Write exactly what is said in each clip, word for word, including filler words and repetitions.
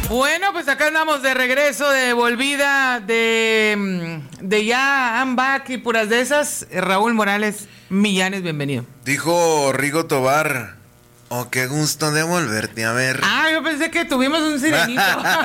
Bueno, pues acá andamos de regreso, de volvida, de, de ya I'm back y puras de esas. Raúl Morales Millanes, bienvenido. Dijo Rigo Tobar, oh, qué gusto de volverte a ver. Ah, yo pensé que tuvimos un sirenito.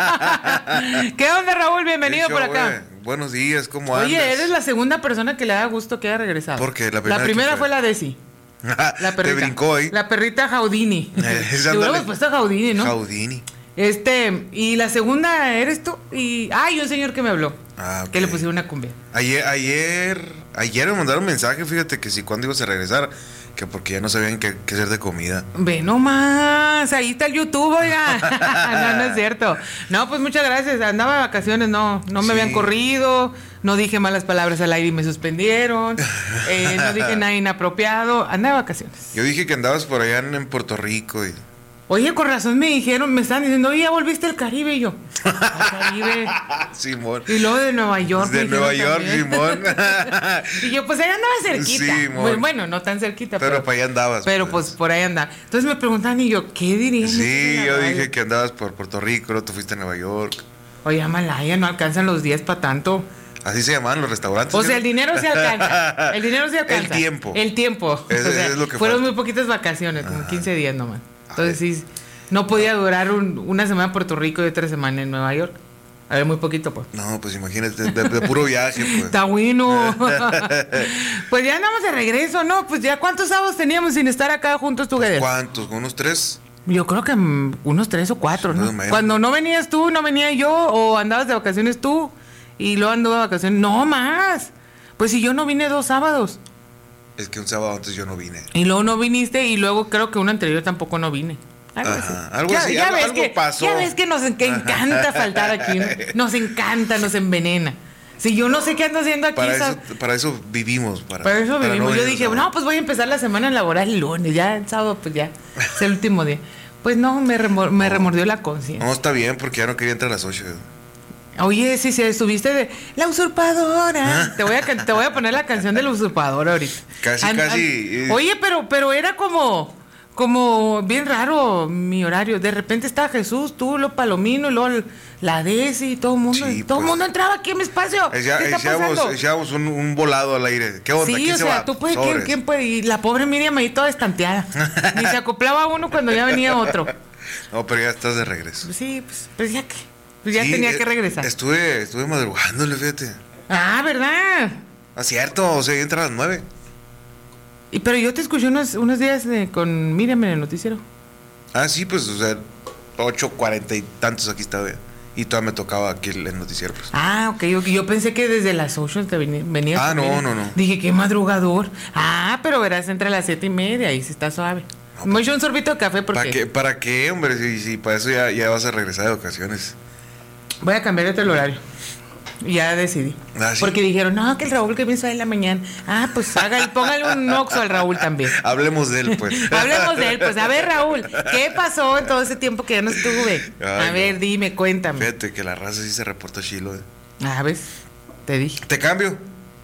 ¿Qué onda, Raúl? Bienvenido Show, por acá. Wey. Buenos días, ¿cómo andas? Oye, eres la segunda persona que le da gusto que haya regresado. ¿Por qué? La primera, la primera fue? fue la Desi. La perrita. Te brincó ahí. La perrita Jaudini. Eh, Te hubiéramos puesto a Jaudini, ¿no? Jaudini. Este, y la segunda eres tú. Y. Ah, y un señor que me habló. Ah, okay. Que le pusieron una cumbia. Ayer, ayer, ayer me mandaron un mensaje, fíjate que si cuándo ibas a regresar, que porque ya no sabían qué, qué hacer de comida. Ve nomás, ahí está el YouTube, oiga. No, no es cierto. No, pues muchas gracias. Andaba de vacaciones, no, no me sí. habían corrido, no dije malas palabras al aire y me suspendieron, eh, no dije nada inapropiado, andaba de vacaciones. Yo dije que andabas por allá en, en Puerto Rico y... Oye, con razón me dijeron, me están diciendo, oye, ya volviste al Caribe, y yo, al Caribe. Simón. Y luego de Nueva York. De Nueva York, Simón. Y yo, pues allá andaba cerquita. Sí, pues, bueno, no tan cerquita. Pero, pero para allá andabas. Pero pues. pues por ahí andaba. Entonces me preguntan, y yo, ¿qué dirían? Sí, yo radio? dije que andabas por Puerto Rico, luego tú fuiste a Nueva York. Oye, Amalaya, no alcanzan los días para tanto. Así se llamaban los restaurantes. O sea, el dinero se alcanza. El dinero se alcanza. El tiempo. El tiempo. Es, o sea, es lo que fueron falta. Muy poquitas vacaciones, como quince días nomás. Entonces sí, no podía durar un, una semana en Puerto Rico y otra semana en Nueva York. A ver, muy poquito, pues. No, pues imagínate, de, de puro viaje, pues. Está bueno. Pues ya andamos de regreso, ¿no? Pues ya, ¿cuántos sábados teníamos sin estar acá juntos, together? ¿Cuántos? ¿Unos tres? Yo creo que um, unos tres o cuatro, ¿no? no Cuando no venías tú, no venía yo, o andabas de vacaciones tú, y luego anduve de vacaciones. No más. Pues si yo no vine dos sábados. Es que un sábado antes yo no vine. Y luego no viniste, y luego creo que un anterior tampoco no vine. Algo Ajá, así. Algo ya, así, ya algo, ves algo que, pasó. Ya ves que nos que encanta faltar aquí, ¿no? Nos encanta, nos envenena. Si yo no sé qué ando haciendo aquí. Para, esa... eso, para eso vivimos. Para, para eso para vivimos. no yo dije, sábado. no, pues voy a empezar la semana laboral el lunes. Ya el sábado, pues ya es el último día. Pues no, me, remor me no, remordió la conciencia. No, está bien, porque ya no quería entrar a las ocho. Oye, si se estuviste de La Usurpadora. te, voy a, te voy a poner la canción de La Usurpadora ahorita. Casi, and, casi. And, oye, pero, pero era como... Como bien raro mi horario. De repente estaba Jesús, tú, los Palomino, y luego la Desi, y todo el mundo. Sí, todo el pues, mundo entraba aquí en mi espacio. Ella, ¿Qué está pasando? Echábamos un, un volado al aire. ¿Qué onda? Sí, ¿Quién o se sea, va? tú puedes, ¿quién, ¿quién puede? Y la pobre Miriam ahí toda estanteada. Ni se acoplaba uno cuando ya venía otro. No, pero ya estás de regreso. Sí, pues, pues ya que. Pues ya sí, tenía que regresar. Estuve, estuve madrugándole, fíjate. Ah, ¿verdad? Ah, cierto, o sea, entra a las nueve. Y pero yo te escuché unos, unos días de, con Miriam en el noticiero. Ah, sí, pues, o sea, ocho cuarenta y tantos aquí estaba. Y todavía me tocaba aquí el, el noticiero. Pues. Ah, ok, yo, yo pensé que desde las ocho te venía, venías. Ah, no, no, no. Dije, qué madrugador. Ah, pero verás, entre las siete y media y si está suave. No, me he hecho un sorbito de café porque... ¿Para qué, para qué hombre? Si, si para eso ya, ya vas a regresar de ocasiones. Voy a cambiar el horario. Ya decidí. ¿Ah, sí? Porque dijeron, no, que el Raúl que piensa en la mañana. Ah, pues hágale, póngale un oxo al Raúl también. Hablemos de él, pues. Hablemos de él, pues. A ver, Raúl, ¿qué pasó en todo ese tiempo que ya no estuve? Ay, a ver, no. Dime, cuéntame. Fíjate que la raza sí se reporta chilo. Eh. Ah, ¿ves? Te dije. ¿Te cambio?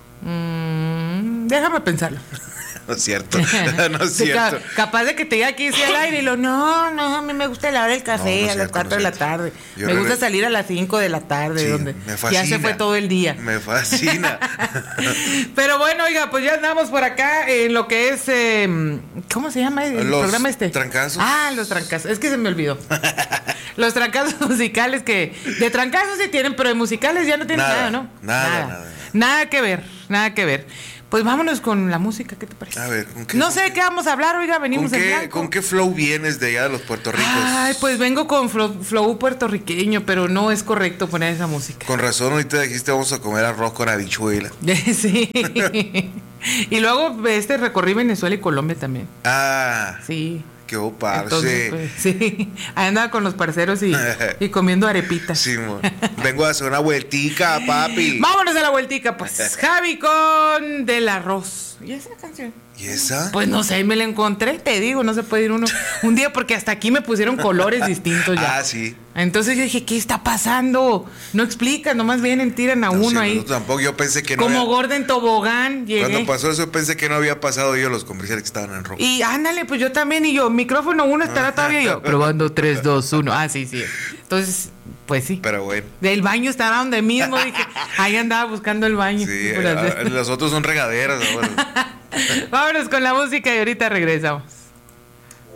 Mm, déjame pensarlo. No es cierto, no es cierto. Capaz de que te diga aquí al aire y lo, no, no, a mí me gusta la hora del café, no, no a las cuatro no de la tarde. Yo me gusta re... salir a las cinco de la tarde, sí, donde me fascina. Ya se fue todo el día. Me fascina. Pero bueno, oiga, pues ya andamos por acá en lo que es, eh, ¿cómo se llama el los programa este? Trancazos. Ah, los trancazos, es que se me olvidó. Los trancazos musicales que, de trancazos sí tienen, pero de musicales ya no tienen nada, nada ¿no? Nada, nada, nada. Nada que ver, nada que ver. Pues vámonos con la música, ¿qué te parece? A ver, ¿con qué? No sé de qué vamos a hablar, oiga, venimos ¿Con en qué, blanco. ¿Con qué flow vienes de allá de los puertorricos? Ay, pues vengo con flow, flow puertorriqueño, pero no es correcto poner esa música. Con razón, ahorita dijiste vamos a comer arroz con habichuela. Sí. Y luego este recorrí Venezuela y Colombia también. Ah. Sí. Qué parce. Entonces, pues, sí, ahí andaba con los parceros y, y comiendo arepitas. Sí, vengo a hacer una vueltica, papi. Vámonos a la vueltica, pues. Javi con Del Arroz. ¿Y esa canción? ¿Y esa? Pues no sé, ahí me la encontré, te digo, no se puede ir uno un día porque hasta aquí me pusieron colores distintos ya. Ah, sí. Entonces yo dije, ¿qué está pasando? No explican, nomás vienen, tiran a no, uno sí, ahí. No, tampoco, yo pensé que no. Como había... gorda en tobogán, llegué. Cuando pasó eso pensé que no había pasado yo los comerciales que estaban en rojo. Y ándale, pues yo también, y yo, micrófono uno estará todavía yo. Probando tres, dos, uno. Ah, sí, sí. Entonces, pues sí. Pero bueno. El baño estará donde mismo, dije. Ahí andaba buscando el baño. Sí, a, a, los otros son regaderas ahora. Vámonos con la música y ahorita regresamos.